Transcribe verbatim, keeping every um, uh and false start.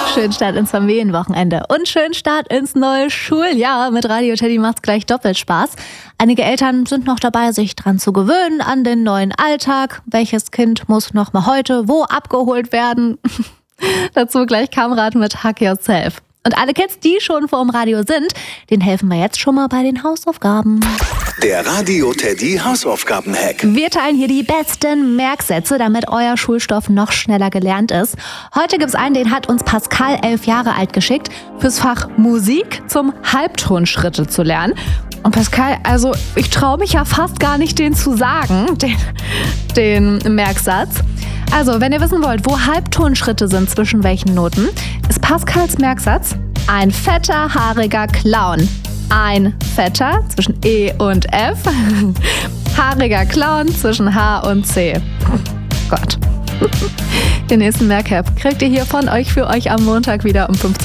Schönen Start ins Familienwochenende und schönen Start ins neue Schuljahr. Mit Radio Teddy macht's gleich doppelt Spaß. Einige Eltern sind noch dabei, sich dran zu gewöhnen an den neuen Alltag. Welches Kind muss noch mal heute wo abgeholt werden? Dazu gleich Kamerad mit Hack Yourself. Und alle Kids, die schon vorm Radio sind, denen helfen wir jetzt schon mal bei den Hausaufgaben. Der Radio Teddy Hausaufgaben-Hack. Wir teilen hier die besten Merksätze, damit euer Schulstoff noch schneller gelernt ist. Heute gibt's einen, den hat uns Pascal, elf Jahre alt, geschickt, fürs Fach Musik zum Halbtonschritte zu lernen. Und Pascal, also ich traue mich ja fast gar nicht, den zu sagen, den, den Merksatz. Also, wenn ihr wissen wollt, wo Halbtonschritte sind zwischen welchen Noten, ist Pascals Merksatz ein fetter, haariger Clown. Ein fetter zwischen E und F, haariger Clown zwischen H und C. Gott. Den nächsten Merkhab kriegt ihr hier von euch für euch am Montag wieder um fünfzehn Uhr.